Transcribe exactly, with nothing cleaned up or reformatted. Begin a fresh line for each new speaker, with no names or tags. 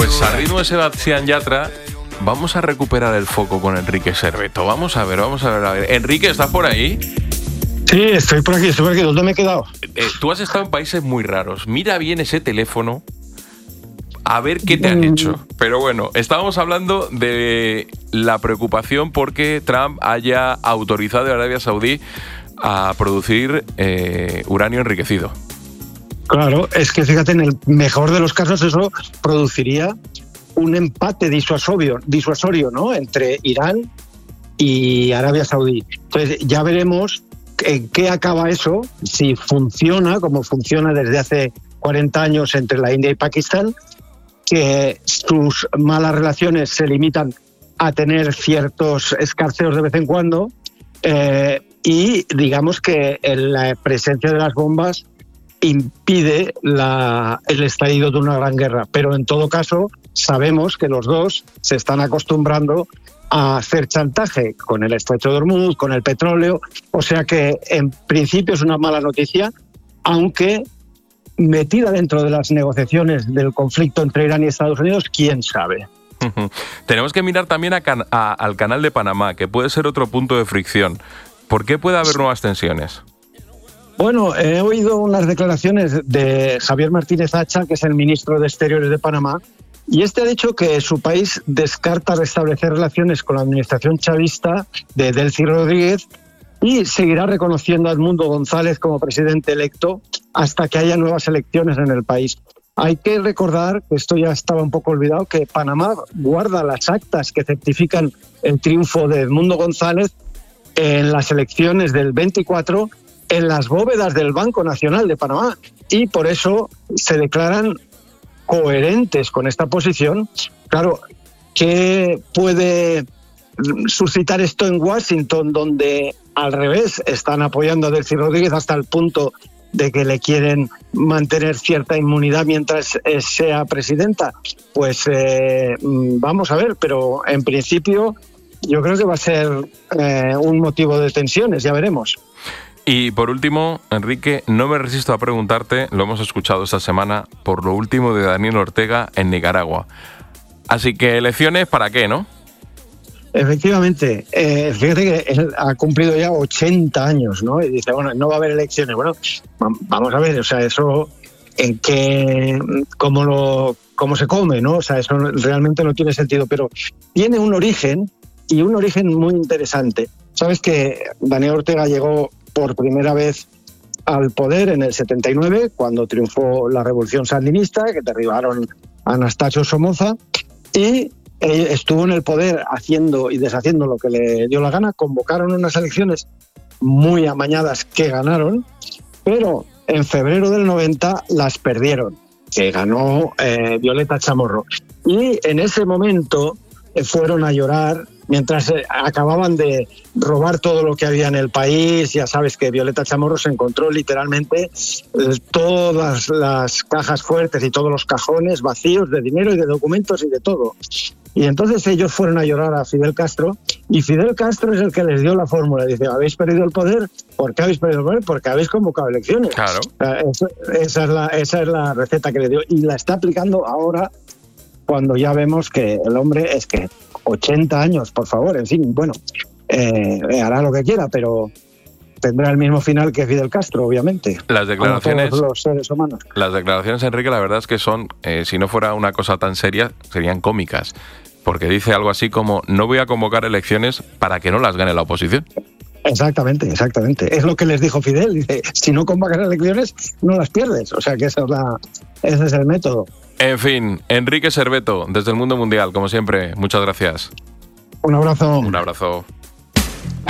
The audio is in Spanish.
Pues al ritmo de Sebastián Yatra, vamos a recuperar el foco con Enrique Serveto. Vamos a ver, vamos a ver, a ver. Enrique, ¿estás por ahí?
Sí, estoy por aquí, estoy por aquí. ¿Dónde me he quedado?
Eh, tú has estado en países muy raros. Mira bien ese teléfono a ver qué te han hecho. Pero bueno, estábamos hablando de la preocupación porque Trump haya autorizado a Arabia Saudí a producir eh, uranio enriquecido.
Claro, es que fíjate, en el mejor de los casos eso produciría un empate disuasorio, disuasorio, ¿no?, entre Irán y Arabia Saudí. Entonces ya veremos en qué acaba eso, si funciona como funciona desde hace cuarenta años entre la India y Pakistán, que sus malas relaciones se limitan a tener ciertos escarceos de vez en cuando, eh, y digamos que la presencia de las bombas impide la, el estallido de una gran guerra. Pero en todo caso sabemos que los dos se están acostumbrando a hacer chantaje con el estrecho de Hormuz, con el petróleo, o sea que en principio es una mala noticia, aunque metida dentro de las negociaciones del conflicto entre Irán y Estados Unidos, quién sabe.
Tenemos que mirar también a can- a, al canal de Panamá, que puede ser otro punto de fricción. ¿Por qué puede haber nuevas tensiones?
Bueno, he oído unas declaraciones de Javier Martínez Acha, que es el ministro de Exteriores de Panamá, y este ha dicho que su país descarta restablecer relaciones con la administración chavista de Delcy Rodríguez y seguirá reconociendo a Edmundo González como presidente electo hasta que haya nuevas elecciones en el país. Hay que recordar, que esto ya estaba un poco olvidado, que Panamá guarda las actas que certifican el triunfo de Edmundo González en las elecciones del veinticuatro en las bóvedas del Banco Nacional de Panamá, y por eso se declaran coherentes con esta posición. Claro, ¿qué puede suscitar esto en Washington, donde al revés están apoyando a Delcy Rodríguez hasta el punto de que le quieren mantener cierta inmunidad mientras eh, sea presidenta? Pues eh, vamos a ver, pero en principio yo creo que va a ser eh, un motivo de tensiones, ya veremos.
Y por último, Enrique, no me resisto a preguntarte, lo hemos escuchado esta semana, por lo último de Daniel Ortega en Nicaragua. Así que elecciones, ¿para qué, no?
Efectivamente, eh, fíjate que él ha cumplido ya ochenta años, ¿no? Y dice, bueno, no va a haber elecciones. Bueno, vamos a ver, o sea, eso en qué, cómo lo, cómo se come, ¿no? O sea, eso realmente no tiene sentido, pero tiene un origen, y un origen muy interesante. Sabes que Daniel Ortega llegó por primera vez al poder en el setenta y nueve, cuando triunfó la revolución sandinista, que derribaron a Anastasio Somoza, y estuvo en el poder haciendo y deshaciendo lo que le dio la gana. Convocaron unas elecciones muy amañadas que ganaron, pero en febrero del noventa las perdieron, que ganó eh, Violeta Chamorro. Y en ese momento eh, fueron a llorar mientras eh, acababan de robar todo lo que había en el país. Ya sabes que Violeta Chamorro se encontró literalmente eh, todas las cajas fuertes y todos los cajones vacíos de dinero y de documentos y de todo. Y entonces ellos fueron a llorar a Fidel Castro, y Fidel Castro es el que les dio la fórmula. Dice, ¿habéis perdido el poder? ¿Por qué habéis perdido el poder? Porque habéis convocado elecciones.
Claro.
Esa, esa, es la, esa es la receta que le dio, y la está aplicando ahora, cuando ya vemos que el hombre es que ochenta años, por favor, en fin, bueno, eh, hará lo que quiera, pero tendrá el mismo final que Fidel Castro, obviamente.
Las declaraciones,
como todos los seres humanos.
Las declaraciones, Enrique, la verdad es que son, eh, si no fuera una cosa tan seria, serían cómicas. Porque dice algo así como, no voy a convocar elecciones para que no las gane la oposición.
Exactamente, exactamente. Es lo que les dijo Fidel. Dice, si no convocas elecciones, no las pierdes. O sea que esa es la, ese es el método.
En fin, Enrique Serveto, desde el Mundo Mundial, como siempre, muchas gracias.
Un abrazo.
Un abrazo.